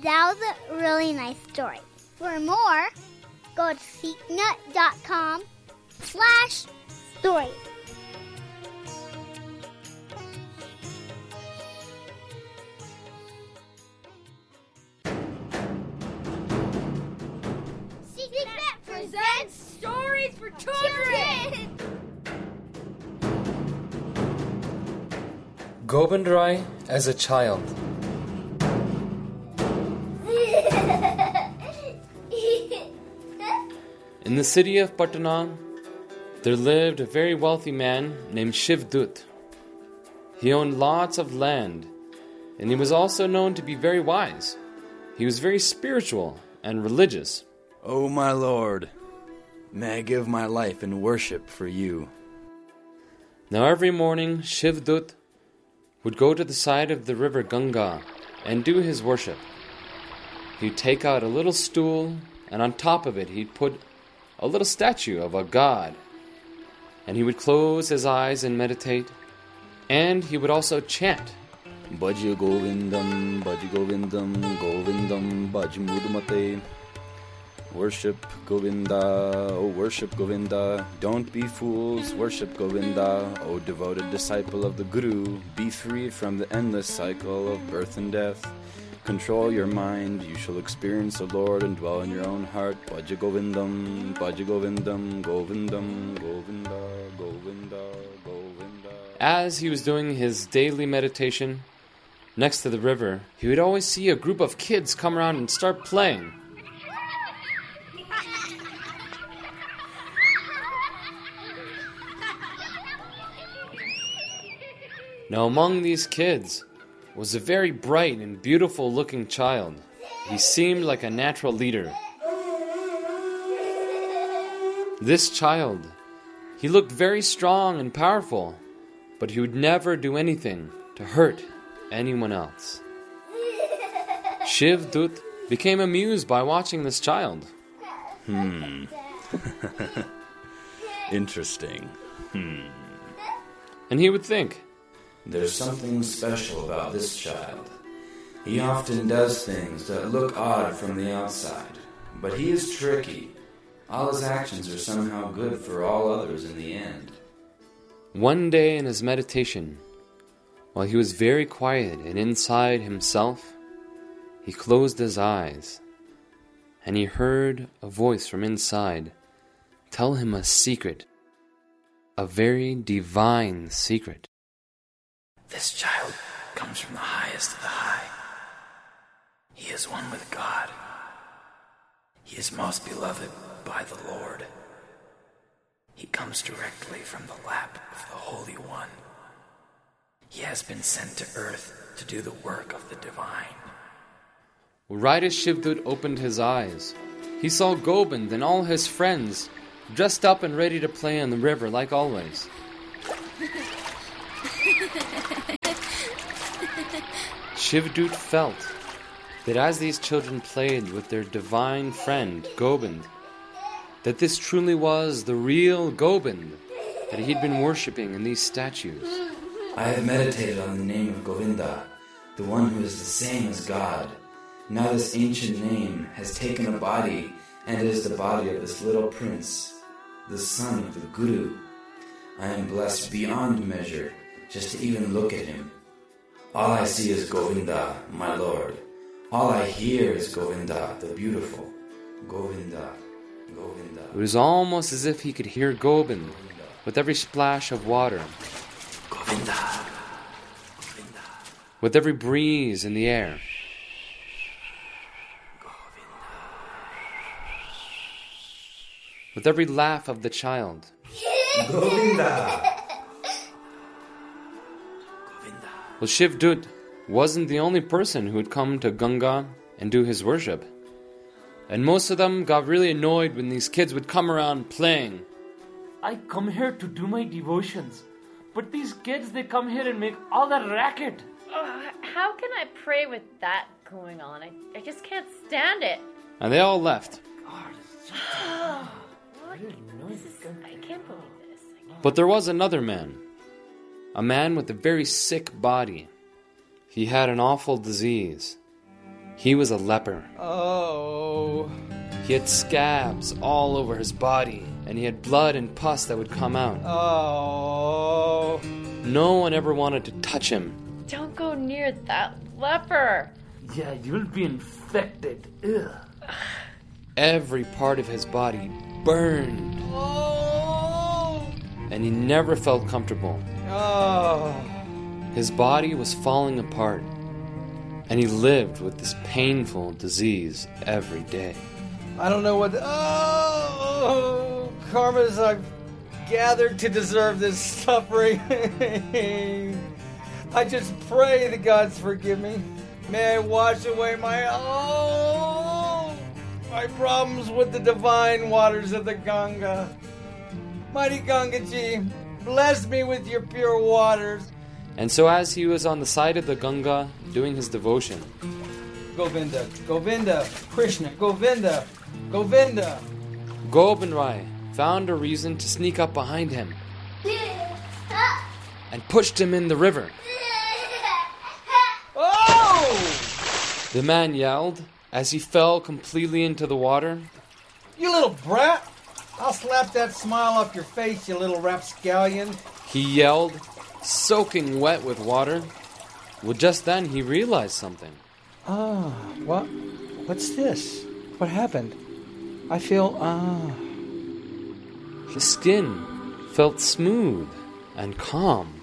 That was a really nice story. For more, go to seeknut.com/story. SeekNut presents Stories for Children! Gobind Rai as a child. In the city of Patna, there lived a very wealthy man named Shivdut. He owned lots of land, and he was also known to be very wise. He was very spiritual and religious. O my Lord, may I give my life in worship for you. Now every morning, Shivdut would go to the side of the river Ganga and do his worship. He'd take out a little stool, and on top of it he'd put a little statue of a god. And he would close his eyes and meditate, and he would also chant. Bhaja Govindam, Govindam, Bhaj Mudmate. Worship Govinda, oh worship Govinda. Don't be fools, worship Govinda. O devoted disciple of the Guru, be free from the endless cycle of birth and death. Control your mind, you shall experience the Lord and dwell in your own heart. Bhaja Govindam, Govindam, Govinda, Govinda. As he was doing his daily meditation next to the river, he would always see a group of kids come around and start playing. Now among these kids was a very bright and beautiful looking child. He seemed like a natural leader. This child, he looked very strong and powerful, but he would never do anything to hurt anyone else. Shivdut became amused by watching this child. Interesting. And he would think, there's something special about this child. He often does things that look odd from the outside, but he is tricky. All his actions are somehow good for all others in the end. One day in his meditation, while he was very quiet and inside himself, he closed his eyes, and he heard a voice from inside tell him a secret, a very divine secret. This child comes from the highest of the high. He is one with God. He is most beloved by the Lord. He comes directly from the lap of the Holy One. He has been sent to earth to do the work of the divine. Right as Shivdut opened his eyes, he saw Gobind and all his friends dressed up and ready to play in the river like always. Shivdut felt that as these children played with their divine friend, Gobind, that this truly was the real Gobind that he'd been worshipping in these statues. I have meditated on the name of Govinda, the one who is the same as God. Now this ancient name has taken a body and is the body of this little prince, the son of the Guru. I am blessed beyond measure just to even look at him. All I see is Govinda, my Lord. All I hear is Govinda, the beautiful. Govinda, Govinda. It was almost as if he could hear Gobind with every splash of water, Govinda, Govinda. with every breeze in the air. With every laugh of the child. Govinda. Well, Shivdut wasn't the only person who had come to Ganga and do his worship. And most of them got really annoyed when these kids would come around playing. I come here to do my devotions, but these kids, they come here and make all that racket. How can I pray with that going on? I just can't stand it. And they all left. I can't believe this. But there was another man. A man with a very sick body. He had an awful disease. He was a leper. Oh. He had scabs all over his body, and he had blood and pus that would come out. Oh. No one ever wanted to touch him. Don't go near that leper. Yeah, you'll be infected. Ugh. Every part of his body burned, Oh. and he never felt comfortable. Oh. His body was falling apart, and he lived with this painful disease every day. I don't know what... karmas I've gathered to deserve this suffering. I just pray the gods forgive me. May I wash away my problems with the divine waters of the Ganga. Mighty Gangaji, bless me with your pure waters. And so as he was on the side of the Ganga doing his devotion, Govinda, Govinda, Krishna, Govinda, Govinda. Gobind Rai found a reason to sneak up behind him and pushed him in the river. Oh! The man yelled as he fell completely into the water. You little brat! I'll slap that smile off your face, you little rapscallion. He yelled, soaking wet with water. Well, just then he realized something. What? What's this? What happened? I feel, His skin felt smooth and calm.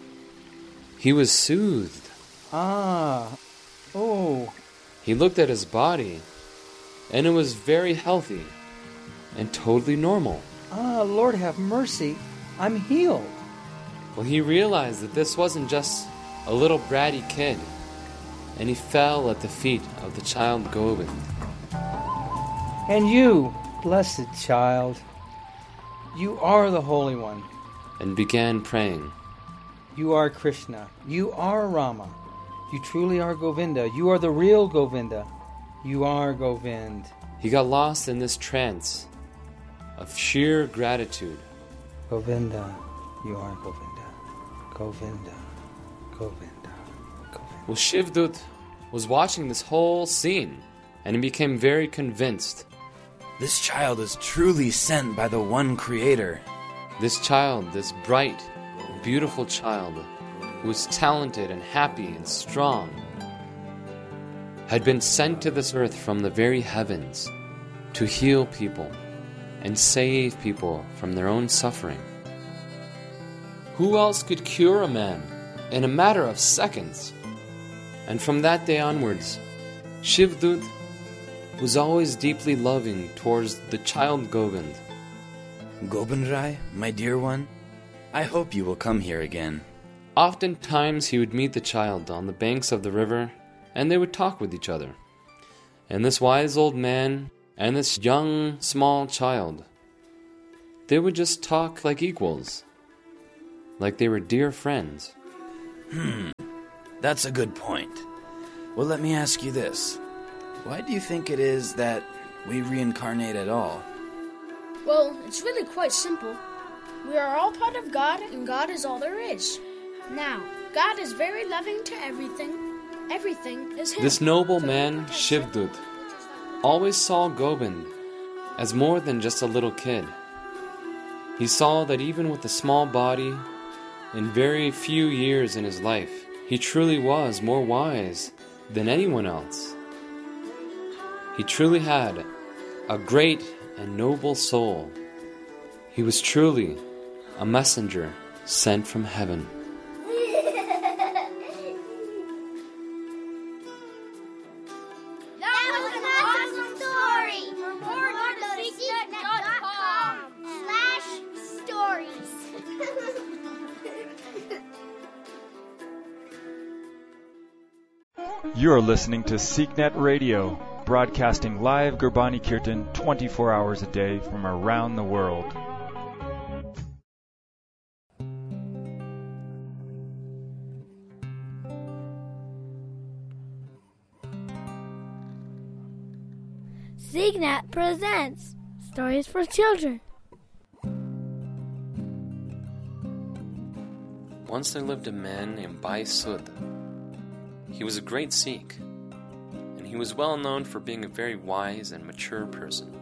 He was soothed. Oh. He looked at his body, and it was very healthy and totally normal. Lord have mercy. I'm healed. Well, he realized that this wasn't just a little bratty kid, and he fell at the feet of the child Govind. And you, blessed child, you are the Holy One. And began praying. You are Krishna. You are Rama. You truly are Govinda. You are the real Govinda. You are Govind. He got lost in this trance of sheer gratitude. Govinda. You are Govinda. Govinda. Govinda. Govinda. Well, Shivdut was watching this whole scene, and he became very convinced. This child is truly sent by the one Creator. This child, this bright, beautiful child, who was talented and happy and strong, had been sent to this earth from the very heavens to heal people and save people from their own suffering. Who else could cure a man in a matter of seconds? And from that day onwards, Shivdut was always deeply loving towards the child Govind. Gobind Rai, my dear one, I hope you will come here again. Oftentimes he would meet the child on the banks of the river, and they would talk with each other. And this wise old man and this young, small child, they would just talk like equals, like they were dear friends. That's a good point. Well, let me ask you this. Why do you think it is that we reincarnate at all? Well, it's really quite simple. We are all part of God, and God is all there is. Now, God is very loving to everything. Everything is Him. This noble man, Shivdut, always saw Gobind as more than just a little kid. He saw that even with a small body, in very few years in his life, he truly was more wise than anyone else. He truly had a great and noble soul. He was truly a messenger sent from heaven. That was an awesome story. For more, go to SeekNet.com/stories. You are listening to SeekNet Radio, broadcasting live Gurbani Kirtan 24 hours a day from around the world. SeekNet presents Stories for Children. Once there lived a man named Bhai Sudh. He was a great Sikh, and he was well known for being a very wise and mature person.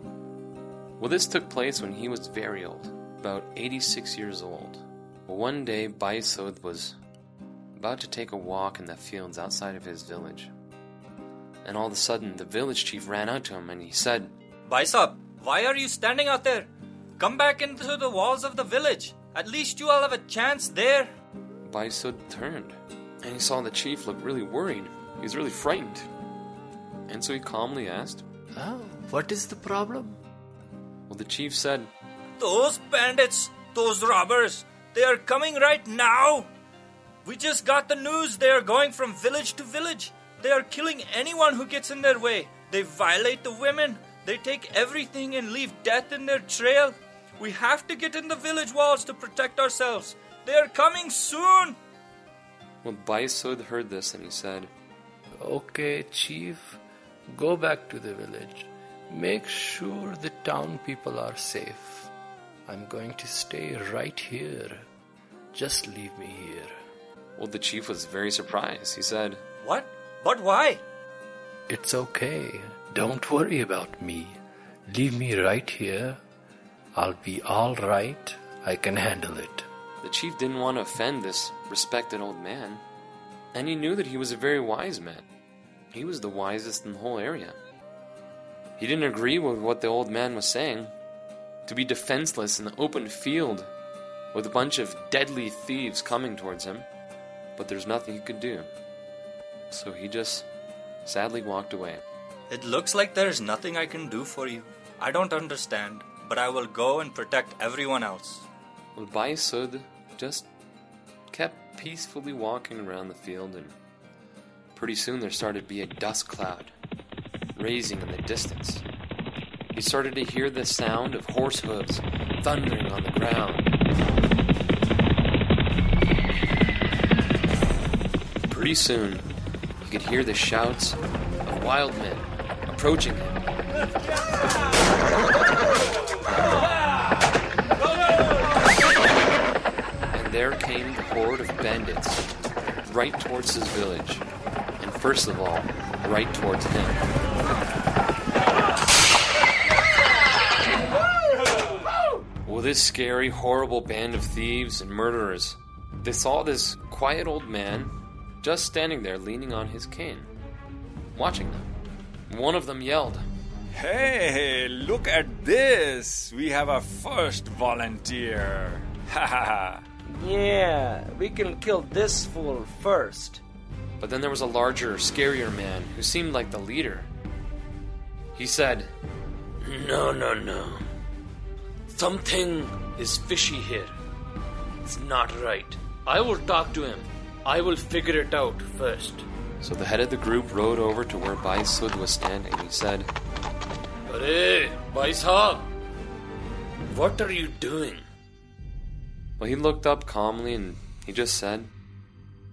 Well, this took place when he was very old, about 86 years old. Well, one day, Bhai Sud was about to take a walk in the fields outside of his village. And all of a sudden, the village chief ran out to him and he said, Bhai Sahab, why are you standing out there? Come back into the walls of the village. At least you all have a chance there. Bhai Sud turned and he saw the chief look really worried. He was really frightened. And so he calmly asked, "Oh, what is the problem?" Well, the chief said, Those bandits, those robbers, they are coming right now. We just got the news they are going from village to village. They are killing anyone who gets in their way. They violate the women. They take everything and leave death in their trail. We have to get in the village walls to protect ourselves. They are coming soon. Well, Bhai Sud heard this and he said, "Okay, chief, go back to the village. Make sure the town people are safe. I'm going to stay right here. Just leave me here." Well, the chief was very surprised. He said, What? But why? "It's okay. Don't worry about me. Leave me right here. I'll be all right. I can handle it." The chief didn't want to offend this respected old man, and he knew that he was a very wise man. He was the wisest in the whole area. He didn't agree with what the old man was saying. To be defenseless in the open field with a bunch of deadly thieves coming towards him, but there's nothing he could do. So he just sadly walked away. It looks like there's nothing I can do for you. I don't understand, but I will go and protect everyone else. Well, Bhai Sud just kept peacefully walking around the field, and pretty soon there started to be a dust cloud raising in the distance. He started to hear the sound of horse hooves thundering on the ground. Pretty soon, he could hear the shouts of wild men approaching him. And there came the horde of bandits right towards his village, and first of all, right towards him. Well, this scary, horrible band of thieves and murderers, they saw this quiet old man just standing there leaning on his cane, watching them. One of them yelled, "Hey, look at this! We have our first volunteer! Ha ha ha! Yeah, we can kill this fool first." But then there was a larger, scarier man who seemed like the leader. He said, No. Something is fishy here. It's not right. I will talk to him. I will figure it out first. So the head of the group rode over to where Bhai Sud was standing. He said, Arey, Bhai Sahab, what are you doing? Well, he looked up calmly and he just said,